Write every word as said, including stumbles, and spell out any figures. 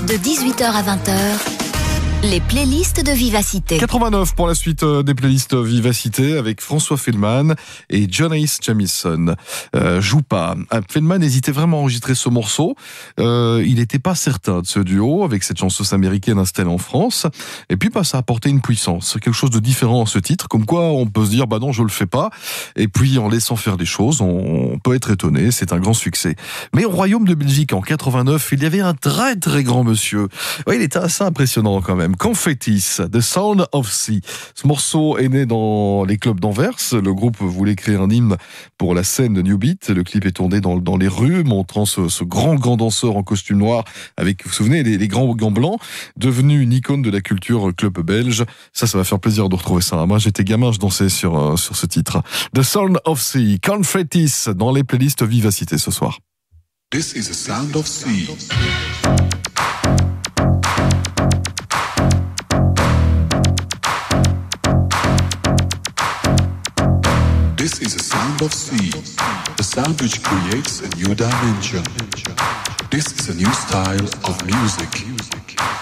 De dix-huit heures à vingt heures, les playlists de Vivacité. quatre-vingt-neuf pour la suite des playlists Vivacité avec François Feldman et Jonas Jamieson. Euh, joue pas. Feldman hésitait vraiment à enregistrer ce morceau. Euh, il n'était pas certain de ce duo avec cette chanteuse américaine installée en France. Et puis, bah, ça a apporté une puissance, quelque chose de différent à ce titre. Comme quoi, on peut se dire, bah non, je le fais pas. Et puis, en laissant faire les choses, on peut être étonné. C'est un grand succès. Mais au Royaume de Belgique, en quatre-vingt-neuf, il y avait un très très grand monsieur. Ouais, il était assez impressionnant quand même. Confettis, The Sound of Sea. Ce morceau est né dans les clubs d'Anvers. Le groupe voulait créer un hymne pour la scène de New Beat. Le clip est tourné dans, dans les rues, montrant ce, ce grand, grand danseur en costume noir avec, vous vous souvenez, les, les grands gants blancs, devenu une icône de la culture club belge. Ça, ça va faire plaisir de retrouver ça. Moi, j'étais gamin, je dansais sur, euh, sur ce titre. The Sound of Sea, Confettis, dans les playlists Vivacité ce soir. This is the sound of sea. This is the sound of sea, the sound which creates a new dimension. This is a new style of music.